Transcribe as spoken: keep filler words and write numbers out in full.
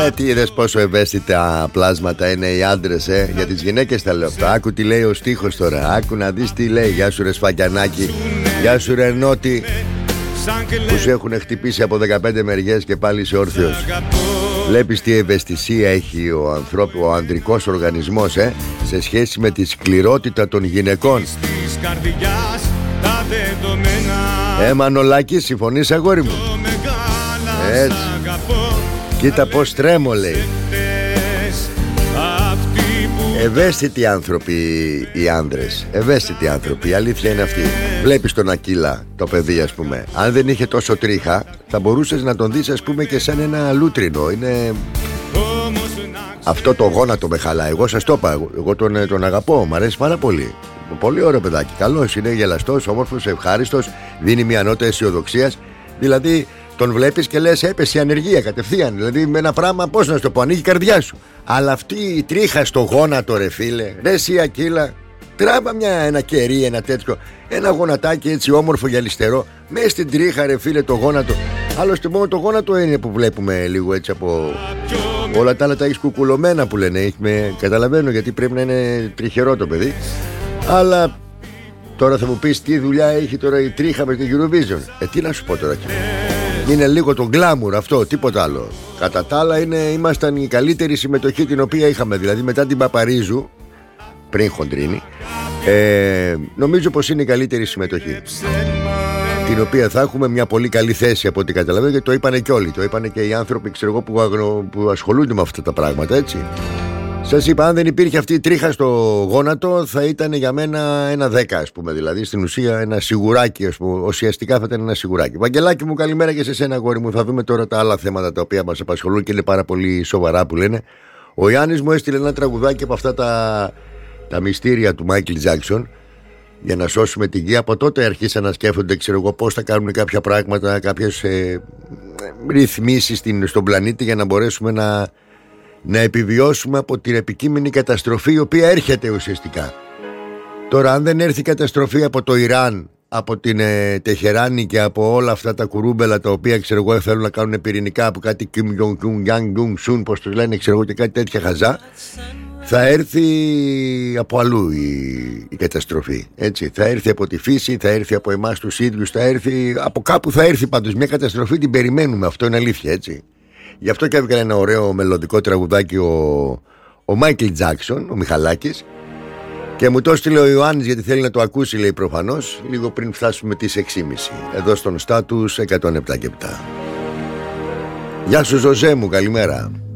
Γιατί είδες πόσο ευαίσθητα πλάσματα είναι οι άντρες, ε? Για τις γυναίκες τα λέω αυτά. Άκου τι λέει ο στίχος τώρα. Άκου να δεις τι λέει. Γεια σου ρε Σφακιανάκη. Γεια σου ρε Νότι, που σου έχουν χτυπήσει από δεκαπέντε μεριές και πάλι είσαι όρθιος. Βλέπεις τι ευαισθησία έχει ο, ανθρώπ, ο ανδρικός οργανισμός, ε? Σε σχέση με τη σκληρότητα των γυναικών. Ε, Μανολάκη, συμφωνείς αγόρι μου? Έτσι. Κοίτα πως τρέμω, λέει. Ευαίσθητοι άνθρωποι οι άντρες. Ευαίσθητοι άνθρωποι, η αλήθεια είναι αυτή. Βλέπεις τον Ακύλα, το παιδί ας πούμε. Αν δεν είχε τόσο τρίχα, θα μπορούσες να τον δεις ας πούμε και σαν ένα λούτρινο. Είναι... αυτό το γόνατο με χαλάει. Εγώ σας το είπα, εγώ τον, τον αγαπώ, μου αρέσει πάρα πολύ. Πολύ ωραίο παιδάκι, καλός είναι, γελαστός, όμορφος, ευχάριστος. Δίνει μια νότα αισιοδοξίας. Δηλαδή τον βλέπεις και λες έπεσε η ανεργία κατευθείαν. Δηλαδή με ένα πράγμα, πώς να σου το πω, ανοίγει η καρδιά σου. Αλλά αυτή η τρίχα στο γόνατο, ρε φίλε, ρε εσύ Ακύλα, τράβα μια, ένα κερί, ένα τέτοιο, ένα γονατάκι έτσι όμορφο γυαλιστερό, μέσα στην τρίχα, ρε φίλε, το γόνατο. Άλλωστε μόνο το γόνατο είναι που βλέπουμε λίγο έτσι από... όλα τα άλλα τα έχεις κουκουλωμένα που λένε. Έχουμε... καταλαβαίνω γιατί πρέπει να είναι τριχερό το παιδί. Αλλά τώρα θα μου πεις τι δουλειά έχει τώρα η τρίχα με την Eurovision. Ε, τι να σου πω τώρα. Είναι λίγο το γκλάμουρ αυτό, τίποτα άλλο. Κατά τα άλλα είναι, ήμασταν η καλύτερη συμμετοχή την οποία είχαμε. Δηλαδή μετά την Παπαρίζου, πριν χοντρίνει, ε, νομίζω πως είναι η καλύτερη συμμετοχή, την οποία θα έχουμε μια πολύ καλή θέση από ό,τι καταλαβαίνω. Γιατί το είπανε και όλοι. Το είπανε και οι άνθρωποι, ξέρω εγώ, που, αγνω, που ασχολούνται με αυτά τα πράγματα, έτσι. Σας είπα, αν δεν υπήρχε αυτή η τρίχα στο γόνατο, θα ήταν για μένα ένα δέκα, ας πούμε. Δηλαδή, στην ουσία, ένα σιγουράκι, ας πούμε. Ουσιαστικά θα ήταν ένα σιγουράκι. Βαγγελάκι μου, καλημέρα και σε σένα, αγόρι μου. Θα δούμε τώρα τα άλλα θέματα τα οποία μας απασχολούν και είναι πάρα πολύ σοβαρά που λένε. Ο Ιάννης μου έστειλε ένα τραγουδάκι από αυτά τα, τα μυστήρια του Μάικλ Τζάκσον για να σώσουμε την γη. Από τότε αρχίσαν να σκέφτονται, ξέρω εγώ, πώς θα κάνουν κάποια πράγματα, κάποιες ε, ρυθμίσεις στον πλανήτη για να μπορέσουμε να. να επιβιώσουμε από την επικείμενη καταστροφή η οποία έρχεται ουσιαστικά. Τώρα αν δεν έρθει η καταστροφή από το Ιράν, από την ε, Τεχεράνη και από όλα αυτά τα κουρούμπελα τα οποία ξέρω εγώ θέλουν να κάνουν πυρηνικά από κάτι Kim Jong-un, Yang Jong-sun, πως τους λένε, ξέρω εγώ, και κάτι τέτοια χαζά, θα έρθει από αλλού η, η καταστροφή, έτσι. Θα έρθει από τη φύση, θα έρθει από εμάς τους ίδιους, θα έρθει από κάπου, θα έρθει πάντως μια καταστροφή, την περιμένουμε, αυτό είναι αλήθεια, έτσι. Γι' αυτό και έβγαλε ένα ωραίο μελλοντικό τραγουδάκι ο, ο Μάικλ Τζάκσον, ο Μιχαλάκης, και μου το έστειλε ο Ιωάννης γιατί θέλει να το ακούσει, λέει, προφανώς, λίγο πριν φτάσουμε τις έξι και μισή εδώ στον Στάτους εκατόν επτά και επτά. Γεια σου Ζωζέ μου, καλημέρα.